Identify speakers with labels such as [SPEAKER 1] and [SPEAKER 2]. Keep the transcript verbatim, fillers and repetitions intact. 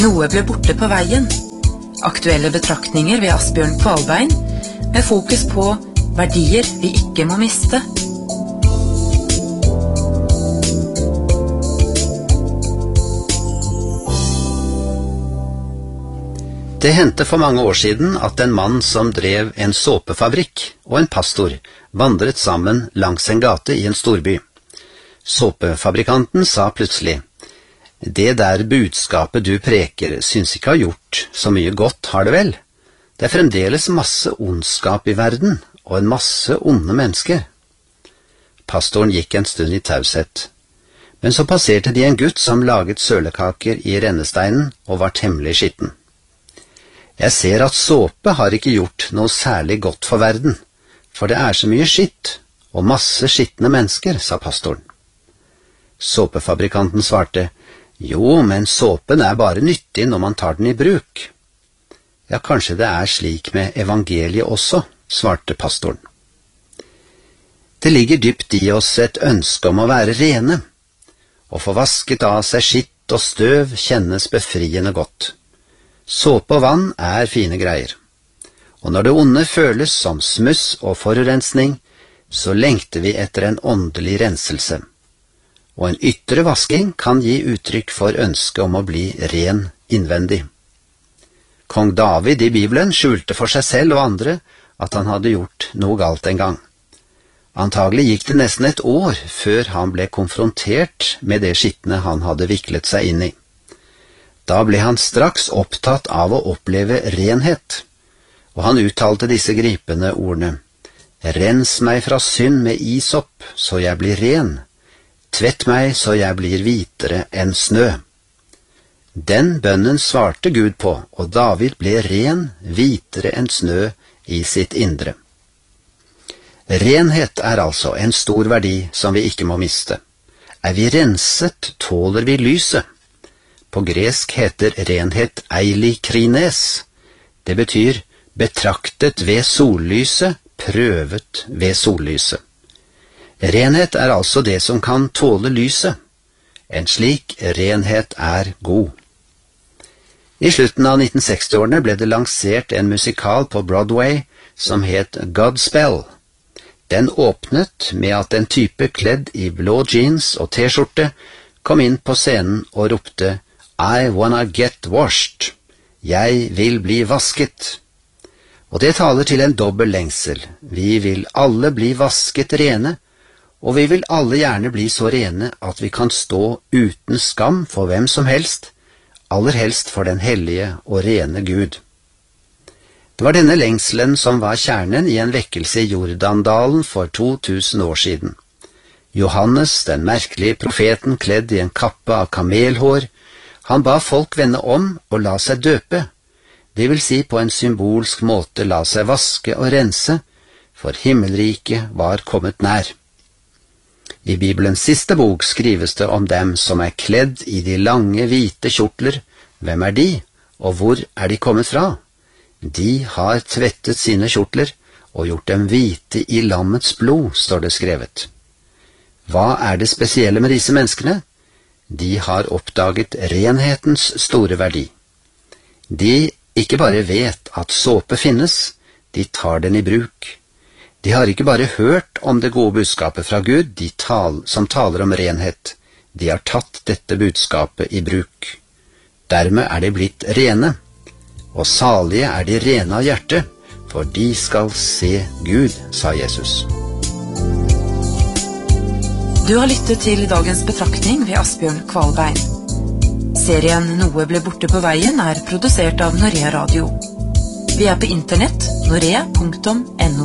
[SPEAKER 1] Noe ble borte på veien. Aktuelle betraktninger ved Asbjørn Kvalbein, med fokus på verdier vi ikke må miste.
[SPEAKER 2] Det hendte for mange år siden at en mann som drev en såpefabrikk og en pastor vandret sammen langs en gate i en storby. Såpefabrikanten sa plutselig: «Det der budskapet du preker syns ikke har gjort så mye godt, har det vel? Det er fremdeles masse ondskap i verden, og en masse onde mennesker.» Pastoren gikk en stund i taushet, men så passerte de en gutt som laget sølekaker i rennesteinen og var temmelig skitten. «Jeg ser at såpe har ikke gjort noe særlig godt for verden, for det er så mye skitt, og masse skittne mennesker», sa pastoren. Såpefabrikanten svarte: «Jo, men såpen er bare nyttig når man tar den i bruk.» «Ja, kanskje det er slik med evangeliet også», svarte pastoren. Det ligger dypt i oss et ønske om å være rene. Å få vasket av seg skitt og støv kjennes befriende godt. Såpe og vann er fine greier. Og når det onde føles som smuss og forurensning, så lengter vi etter en åndelig renselse. Og en ytre vasking kan gi uttrykk for ønske om å bli ren innvendig. Kong David i Bibelen skjulte for seg selv og andre at han hadde gjort noe galt en gang. Antagelig gikk det nesten et år før han ble konfrontert med det skittene han hadde viklet seg inn i. Da ble han straks opptatt av å oppleve renhet, og han uttalte disse gripende ordene: «Rens meg fra synd med isop, så jeg blir ren. Tvett meg, så jeg blir hvitere enn snø.» Den bønnen svarte Gud på, og David ble ren, hvitere enn snø i sitt indre. Renhet er altså en stor verdi som vi ikke må miste. Er vi renset, tåler vi lyset. På gresk heter renhet eilikrines. Det betyr betraktet ved sollyset, prøvet ved sollyset. Renhet er altså det som kan tåle lyset. En slik renhet er god. I slutten av nitten seksti-årene ble det lansert en musikal på Broadway som het Godspell. Den åpnet med at en type kledd i blå jeans og t-skjorte kom inn på scenen og ropte: «I wanna get washed. Jeg vil bli vasket.» Og det taler til en dobbel lengsel. Vi vil alle bli vasket rene, og vi vil alle gjerne bli så rene at vi kan stå uten skam for hvem som helst, aller helst for den hellige og rene Gud. Det var denne lengselen som var kjernen i en vekkelse i Jordandalen for to tusen år siden. Johannes, den merkelige profeten kledd i en kappe av kamelhår, han ba folk vende om og la seg døpe, det vil si på en symbolsk måte la seg vaske og rense, for himmelriket var kommet nær. I Bibelens siste bok skrives det om dem som er kledd i de lange, hvite kjortler. Hvem er de, og hvor er de kommet fra? De har tvettet sine kjortler og gjort dem hvite i lammets blod, står det skrevet. Hva er det spesielle med disse menneskene? De har oppdaget renhetens store verdi. De ikke bare vet at såpe finnes, de tar den i bruk. De har ikke bare hørt om det gode budskapet fra Gud, de tal, som taler om renhet. De har tatt dette budskapet i bruk. Dermed er de blitt rene, og salige er de rene av hjerte, for de skal se Gud, sa Jesus.
[SPEAKER 1] Du har lyttet til dagens betraktning ved Asbjørn Kvalbein. Serien Noe ble borte på veien er produsert av Norea Radio. Vi er på internett, norea punktum no.